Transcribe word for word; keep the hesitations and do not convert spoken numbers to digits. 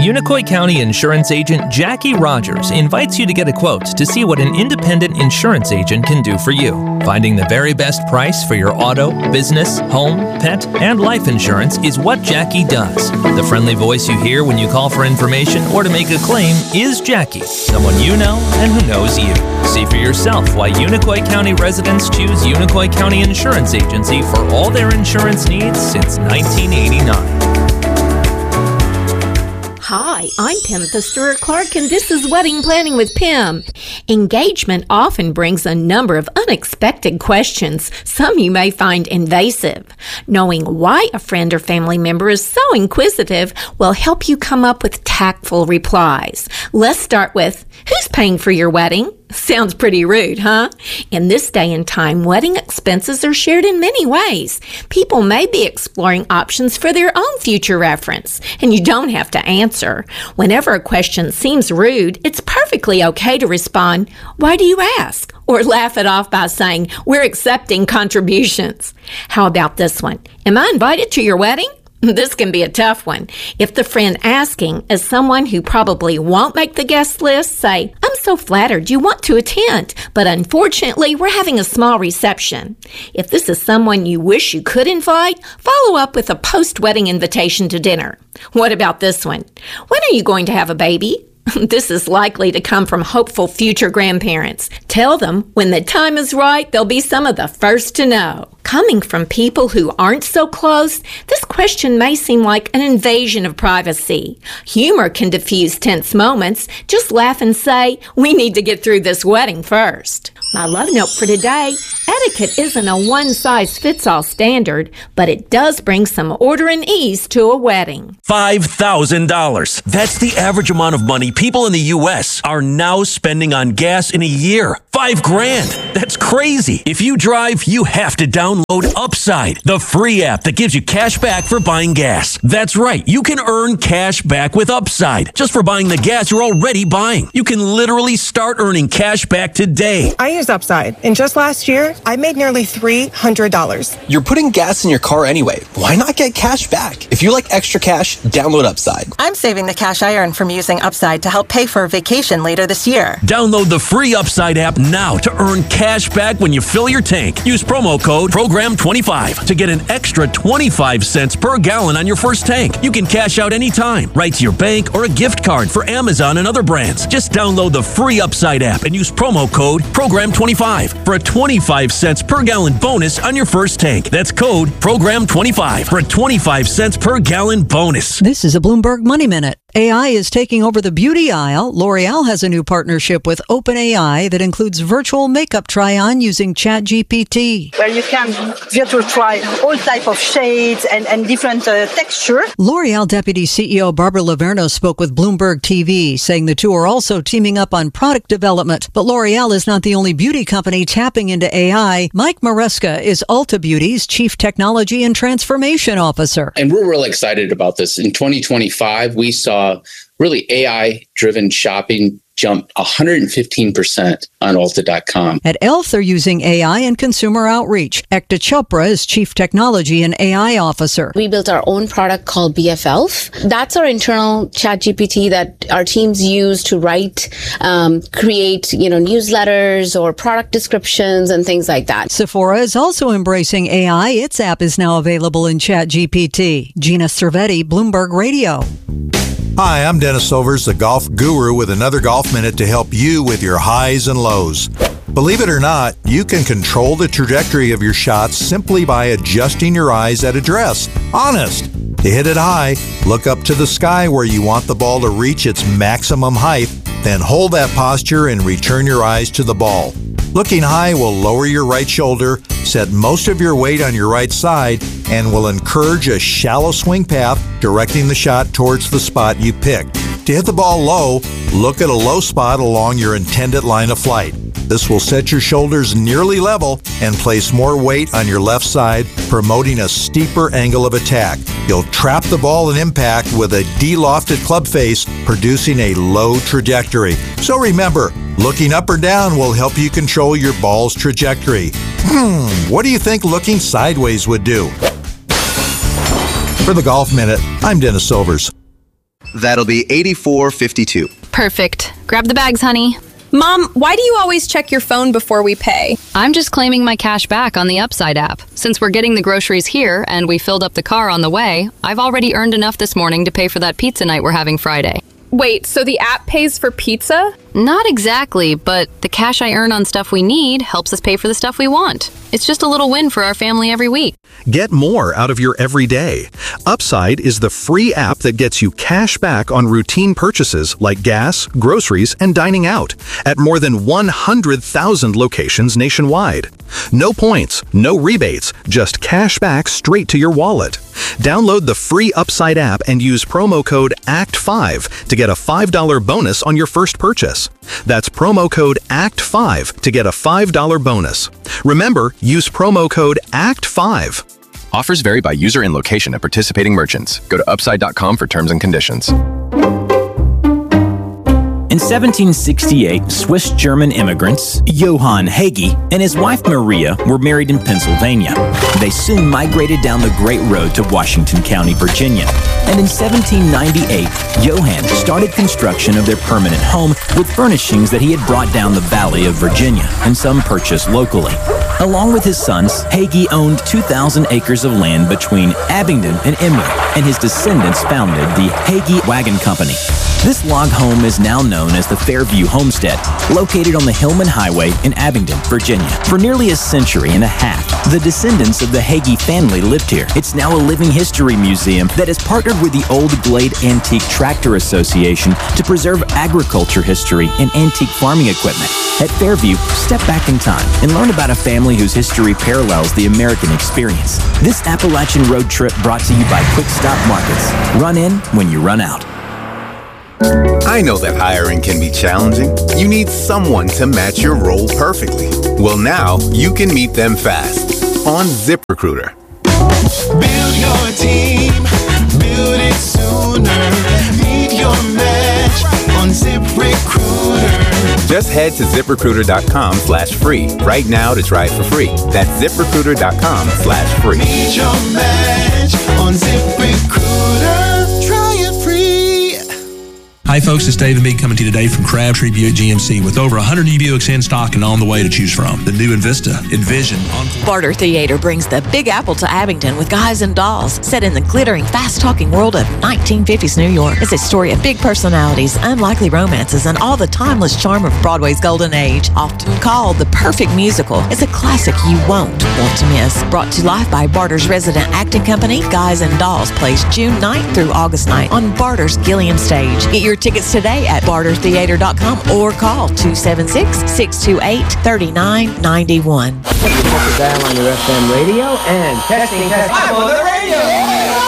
Unicoi County insurance agent Jackie Rogers invites you to get a quote to see what an independent insurance agent can do for you. Finding the very best price for your auto, business, home, pet, and life insurance is what Jackie does. The friendly voice you hear when you call for information or to make a claim is Jackie, someone you know and who knows you. See for yourself why Unicoi County residents choose Unicoi County Insurance Agency for all their insurance needs since nineteen eighty-nine. Hi, I'm Pam Stewart Clark, and this is Wedding Planning with Pam. Engagement often brings a number of unexpected questions, some you may find invasive. Knowing why a friend or family member is so inquisitive will help you come up with tactful replies. Let's start with, who's paying for your wedding? Sounds pretty rude, huh? In this day and time, wedding expenses are shared in many ways. People may be exploring options for their own future reference, and you don't have to answer. Whenever a question seems rude, it's perfectly okay to respond, "Why do you ask?" Or laugh it off by saying, "We're accepting contributions." How about this one? Am I invited to your wedding? This can be a tough one. If the friend asking is someone who probably won't make the guest list, say, "I'm so flattered you want to attend, but unfortunately we're having a small reception." If this is someone you wish you could invite, follow up with a post-wedding invitation to dinner. What about this one? When are you going to have a baby? This is likely to come from hopeful future grandparents. Tell them when the time is right, they'll be some of the first to know. Coming from people who aren't so close, this question may seem like an invasion of privacy. Humor can diffuse tense moments. Just laugh and say, "We need to get through this wedding first." My love note for today, etiquette isn't a one-size-fits-all standard, but it does bring some order and ease to a wedding. five thousand dollars. That's the average amount of money people in the U S are now spending on gas in a year. Five grand. That's crazy. If you drive, you have to download Upside, the free app that gives you cash back for buying gas. That's right. You can earn cash back with Upside just for buying the gas you're already buying. You can literally start earning cash back today. I use Upside, and just last year, I made nearly three hundred dollars. You're putting gas in your car anyway. Why not get cash back? If you like extra cash, download Upside. I'm saving the cash I earn from using Upside to help pay for a vacation later this year. Download the free Upside app now to earn cash back when you fill your tank. Use promo code program twenty-five to get an extra twenty-five cents per gallon on your first tank. You can cash out anytime, right to your bank or a gift card for Amazon and other brands. Just download the free Upside app and use promo code program twenty-five for a twenty-five cents per gallon bonus on your first tank. That's code program twenty-five for a twenty-five cents per gallon bonus. This is a Bloomberg Money Minute. A I is taking over the beauty aisle. L'Oreal has a new partnership with OpenAI that includes virtual makeup try-on using ChatGPT. Where you can virtual try all type of shades and, and different uh, texture. L'Oreal Deputy C E O Barbara Laverno spoke with Bloomberg T V, saying the two are also teaming up on product development. But L'Oreal is not the only beauty company tapping into A I. Mike Maresca is Ulta Beauty's Chief Technology and Transformation Officer. And we're really excited about this. In twenty twenty-five, we saw really A I-driven shopping jump one hundred fifteen percent on Ulta dot com. At E L F, they're using A I and consumer outreach. Ekta Chopra is Chief Technology and A I Officer. We built our own product called B F E L F. That's our internal ChatGPT that our teams use to write, um, create, you know, newsletters or product descriptions and things like that. Sephora is also embracing A I. Its app is now available in ChatGPT. Gina Cervetti, Bloomberg Radio. Hi, I'm Dennis Silvers, the golf guru, with another Golf Minute to help you with your highs and lows. Believe it or not, you can control the trajectory of your shots simply by adjusting your eyes at address. Honest. To hit it high, look up to the sky where you want the ball to reach its maximum height, then hold that posture and return your eyes to the ball. Looking high will lower your right shoulder, set most of your weight on your right side, and will encourage a shallow swing path, directing the shot towards the spot you picked. To hit the ball low, look at a low spot along your intended line of flight. This will set your shoulders nearly level and place more weight on your left side, promoting a steeper angle of attack. You'll trap the ball in impact with a de-lofted club face, producing a low trajectory. So remember, looking up or down will help you control your ball's trajectory. Hmm, what do you think looking sideways would do? For the Golf Minute, I'm Dennis Silvers. That'll be eighty-four fifty-two. Perfect. Grab the bags, honey. Mom, why do you always check your phone before we pay? I'm just claiming my cash back on the Upside app. Since we're getting the groceries here and we filled up the car on the way, I've already earned enough this morning to pay for that pizza night we're having Friday. Wait, so the app pays for pizza? Not exactly, but the cash I earn on stuff we need helps us pay for the stuff we want. It's just a little win for our family every week. Get more out of your everyday. Upside is the free app that gets you cash back on routine purchases like gas, groceries, and dining out at more than one hundred thousand locations nationwide. No points, no rebates, just cash back straight to your wallet. Download the free Upside app and use promo code A C T five to get a five dollars bonus on your first purchase. That's promo code A C T five to get a five dollars bonus. Remember, use promo code A C T five. Offers vary by user and location at participating merchants. Go to upside dot com for terms and conditions. In seventeen sixty-eight, Swiss-German immigrants Johann Hegi and his wife Maria were married in Pennsylvania. They soon migrated down the Great Road to Washington County, Virginia. And in seventeen ninety-eight, Johann started construction of their permanent home with furnishings that he had brought down the valley of Virginia and some purchased locally. Along with his sons, Hegi owned two thousand acres of land between Abingdon and Emmy, and his descendants founded the Hegi Wagon Company. This log home is now known as the Fairview Homestead, located on the Hillman Highway in Abingdon, Virginia. For nearly a century and a half, the descendants of the Hegi family lived here. It's now a living history museum that has partnered with the Old Glade Antique Tractor Association to preserve agriculture history and antique farming equipment. At Fairview, step back in time and learn about a family whose history parallels the American experience. This Appalachian road trip brought to you by Quick Stop Markets. Run in when you run out. I know that hiring can be challenging. You need someone to match your role perfectly. Well, now you can meet them fast on ZipRecruiter. Build your team, build it sooner. Meet your match on ZipRecruiter. Just head to ZipRecruiter.com slash free right now to try it for free. That's ZipRecruiter.com slash free. Meet your match on ZipRecruiter. Try it free. Hi folks, it's David Meek coming to you today from Crabtree Buick G M C with over one hundred new Buicks in stock and on the way to choose from. The new Envista, Envision, Encore. Barter Theater brings the Big Apple to Abingdon with Guys and Dolls, set in the glittering, fast-talking world of nineteen fifties New York. It's a story of big personalities, unlikely romances, and all the timeless charm of Broadway's golden age. Often called the perfect musical, it's a classic you won't want to miss. Brought to life by Barter's resident acting company, Guys and Dolls, plays June ninth through August ninth on Barter's Gilliam Stage. Get your tickets today at barter theater dot com or call two seven six, six two eight, three nine nine one. Put the dial on your F M radio and testing, testing. I'm on the radio!